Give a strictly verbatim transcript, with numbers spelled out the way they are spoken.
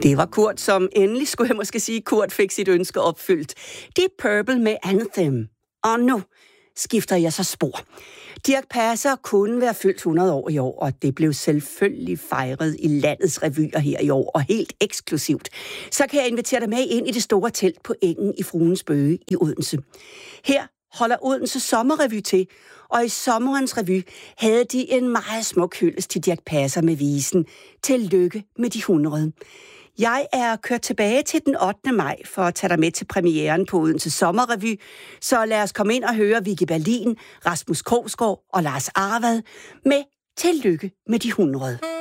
Det var Kurt, som endelig, skulle jeg måske sige, Kurt fik sit ønske opfyldt. Deep Purple med Anthem. Og nu skifter jeg så spor. Dirch Passer kunne være fyldt hundrede år i år, og det blev selvfølgelig fejret i landets revyer her i år, og helt eksklusivt. Så kan jeg invitere dig med ind i det store telt på Engen i Fruens Bøge i Odense. Her holder Odense Sommerrevy til, og i sommerens revy havde de en meget smuk hyldest til Dirch Passer med visen Tillykke med de hundrede. Jeg er kørt tilbage til den ottende maj for at tage dig med til premieren på Odense Sommerrevy, så lad os komme ind og høre Vicki Berlin, Rasmus Krogsgaard og Lars Arvad med Tillykke med de hundrede.